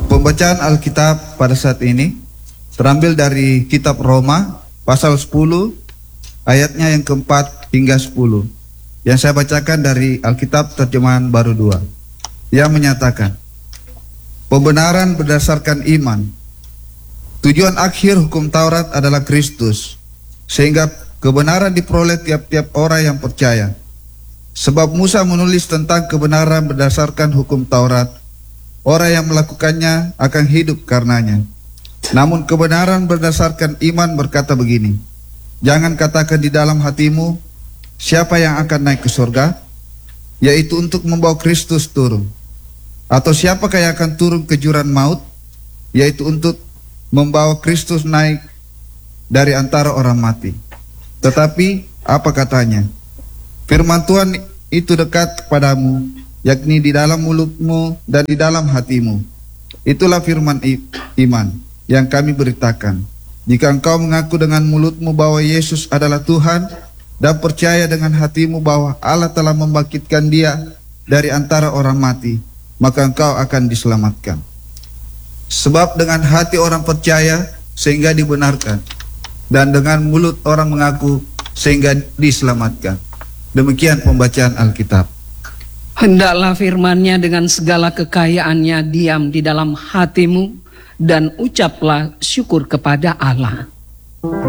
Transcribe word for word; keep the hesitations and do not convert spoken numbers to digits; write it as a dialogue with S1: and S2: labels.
S1: Pembacaan Alkitab pada saat ini terambil dari kitab Roma pasal sepuluh ayatnya yang keempat hingga sepuluh. Yang saya bacakan dari Alkitab terjemahan baru dua. Yang menyatakan, pembenaran berdasarkan iman. Tujuan akhir hukum Taurat adalah Kristus, sehingga kebenaran diperoleh tiap-tiap orang yang percaya. Sebab Musa menulis tentang kebenaran berdasarkan hukum Taurat. Orang yang melakukannya akan hidup karenanya. Namun kebenaran berdasarkan iman berkata begini, jangan katakan di dalam hatimu, siapa yang akan naik ke surga? Yaitu untuk membawa Kristus turun. Atau siapakah yang akan turun ke jurang maut? Yaitu untuk membawa Kristus naik dari antara orang mati. Tetapi apa katanya? Firman Tuhan itu dekat kepadamu, yakni di dalam mulutmu dan di dalam hatimu. Itulah firman iman yang kami beritakan. Jika engkau mengaku dengan mulutmu bahwa Yesus adalah Tuhan dan percaya dengan hatimu bahwa Allah telah membangkitkan Dia dari antara orang mati, maka engkau akan diselamatkan. Sebab dengan hati orang percaya sehingga dibenarkan, dan dengan mulut orang mengaku sehingga diselamatkan. Demikian pembacaan Alkitab.
S2: Hendaklah firman-Nya dengan segala kekayaannya diam di dalam hatimu, dan ucaplah syukur kepada Allah.